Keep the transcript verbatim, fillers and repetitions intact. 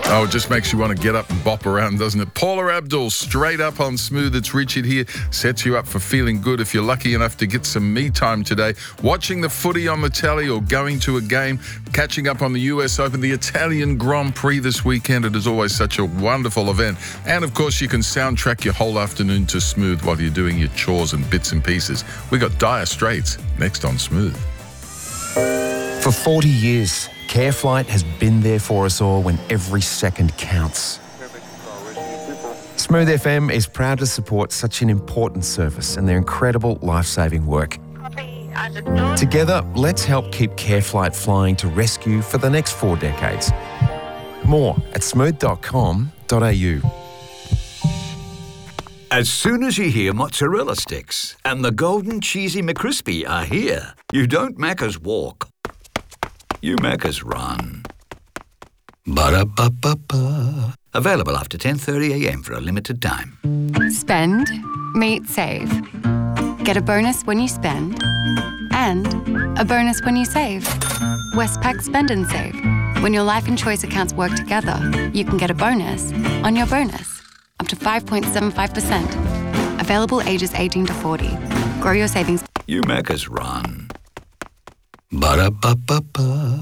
Oh, it just makes you want to get up and bop around, doesn't it? Paula Abdul, straight up on Smooth. It's Richard here. Sets you up for feeling good if you're lucky enough to get some me time today. Watching the footy on the telly or going to a game, catching up on the U S Open, the Italian Grand Prix this weekend. It is always such a wonderful event. And, of course, you can soundtrack your whole afternoon to Smooth while you're doing your chores and bits and pieces. We got Dire Straits next on Smooth. For forty years, CareFlight has been there for us all when every second counts. Smooth F M is proud to support such an important service and their incredible life-saving work. Together, let's help keep CareFlight flying to rescue for the next four decades. More at smooth dot com dot a u. As soon as you hear mozzarella sticks and the golden cheesy McCrispy are here, you don't Macca's walk. You Macca's run. Ba-da-ba-ba-ba. Available after ten thirty a m for a limited time. Spend, meet, save. Get a bonus when you spend and a bonus when you save. Westpac Spend and Save. When your life and choice accounts work together, you can get a bonus on your bonus. Up to five point seven five percent. Available ages eighteen to forty. Grow your savings. You Macca's run. Ba-da-ba-ba-ba.